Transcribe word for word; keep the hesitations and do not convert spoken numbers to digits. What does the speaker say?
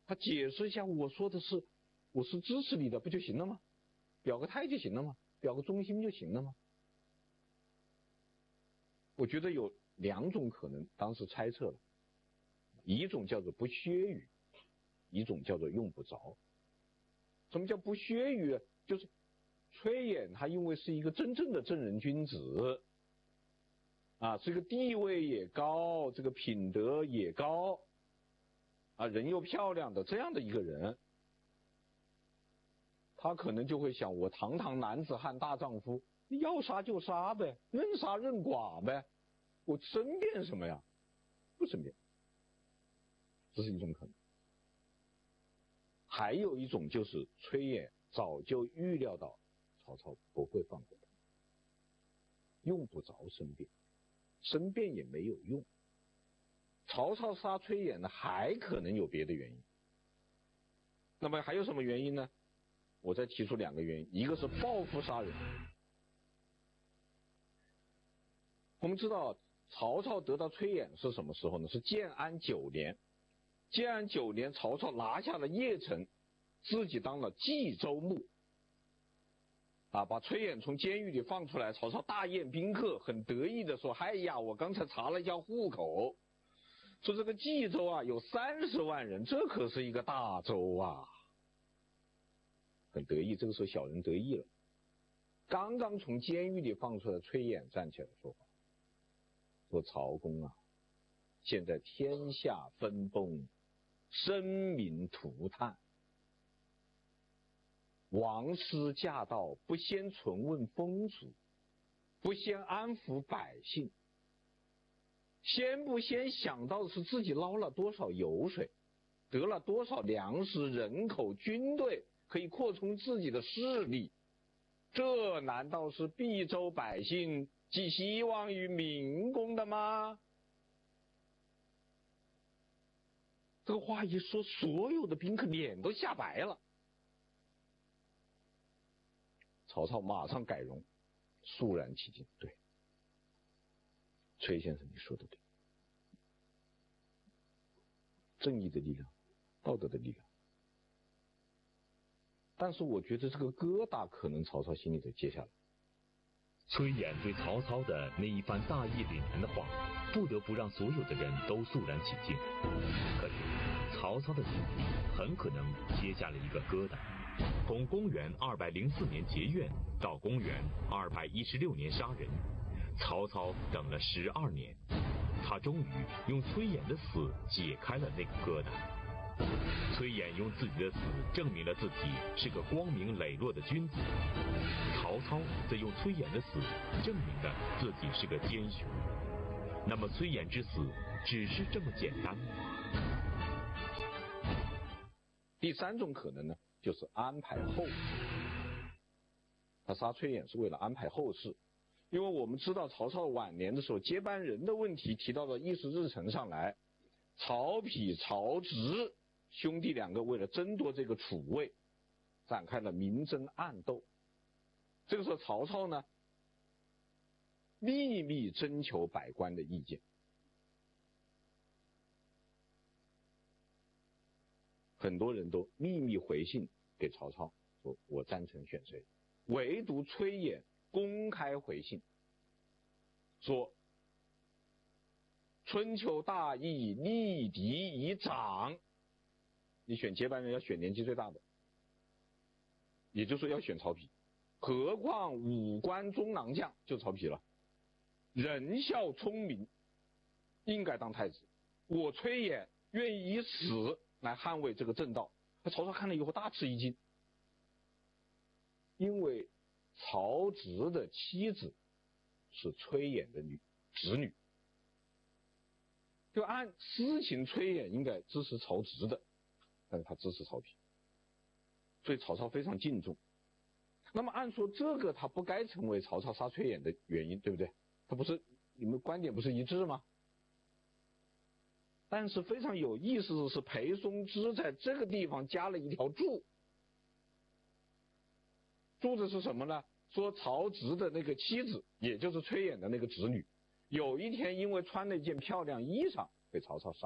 他解释一下我说的是我是支持你的不就行了吗？表个态就行了吗？表个忠心就行了吗？我觉得有两种可能，当时猜测了，一种叫做不屑于，一种叫做用不着。什么叫不屑于？就是崔琰他因为是一个真正的正人君子啊，这个地位也高，这个品德也高啊，人又漂亮的这样的一个人，他可能就会想，我堂堂男子汉大丈夫，你要杀就杀呗，认杀认剐呗，我申辩什么呀？不申辩，这是一种可能。还有一种就是崔琰早就预料到曹操不会放过他，用不着申辩，申辩也没有用。曹操杀崔琰呢，还可能有别的原因。那么还有什么原因呢？我再提出两个原因，一个是报复杀人。我们知道曹操得到崔琰是什么时候呢？是建安九年。建安九年，曹操拿下了邺城，自己当了冀州牧，啊，把崔琰从监狱里放出来。曹操大宴宾客，很得意的说：“哎呀，我刚才查了一下户口，说这个冀州啊有三十万人，这可是一个大州啊。”很得意，这个时候小人得意了。刚刚从监狱里放出来，崔琰站起来说话，说：“曹公啊，现在天下分崩，生民涂炭，王师驾到，不先存问风俗，不先安抚百姓，先不先想到的是自己捞了多少油水，得了多少粮食、人口、军队，可以扩充自己的势力，这难道是毕州百姓寄希望于民工的吗？”这个话一说，所有的宾客脸都吓白了。曹操马上改容，肃然起敬，对，崔先生你说的对，正义的力量，道德的力量。但是我觉得这个疙瘩可能曹操心里头接下来。 崔琰对曹操的那一番大义凛然的话，不得不让所有的人都肃然起敬。可是曹操的心里很可能接下了一个疙瘩。从公元二百零四年结怨到公元二百一十六年杀人，曹操等了十二年，他终于用崔琰的死解开了那个疙瘩。崔琰用自己的死证明了自己是个光明磊落的君子，曹操则用崔琰的死证明了自己是个奸雄。那么崔琰之死只是这么简单吗？ 第三种可能呢，就是安排后事。他杀崔琰是为了安排后事，因为我们知道曹操晚年的时候，接班人的问题提到了议事日程上来，曹丕、曹植兄弟两个为了争夺这个储位，展开了明争暗斗。这个时候曹操呢，秘密征求百官的意见，很多人都秘密回信给曹操，说我赞成选谁，唯独崔琰公开回信，说春秋大义，立敌以长，你选接班人要选年纪最大的，也就是说要选曹丕，何况武官中郎将就曹丕了，仁孝聪明，应该当太子，我崔琰愿意以死来捍卫这个正道。曹操看了以后大吃一惊，因为曹植的妻子是崔琰的女侄女，就按私情崔琰应该支持曹植的，但是他支持曹丕，所以曹操非常敬重。那么按说这个他不该成为曹操杀崔琰的原因，对不对？他不是，你们观点不是一致吗？但是非常有意思的是，裴松之在这个地方加了一条注，注的是什么呢？说曹植的那个妻子，也就是崔琰的那个侄女，有一天因为穿了一件漂亮衣裳被曹操杀。